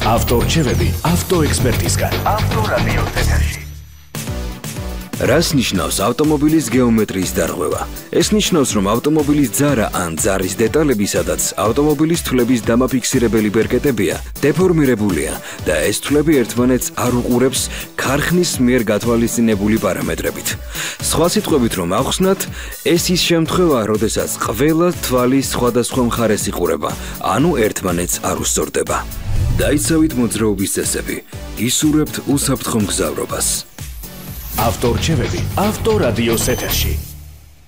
ავტორჩევები ავტოექსპერტისგან. ავტორადიო ეთერში. რას ნიშნავს ავტომობილის გეომეტრიის დარღვევა? ეს ნიშნავს, რომ ავტომობილის ძარა ან ძარის დეტალები, სადაც ავტომობილის თვლების დამაფიქსირებელი ბერკეტებია, დეფორმირებულია და ეს თვლები ერთმანეთს არ უყურებს ქარხნის მიერ გათვალისწინებული პარამეტრებით. სხვა სიტყვებით რომ ავხსნათ, ეს ის შემთხვევა, როდესაც ყველა თვალის სხვადასხვა მხარეს იყურება, ანუ ერთმანეთს არ უსწორდება. დაიცავით მოძრაობის წესები, ისურვებთ უსაფრთხო მგზავრობას. ავტორჩევები ავტორადიოს ეთერში.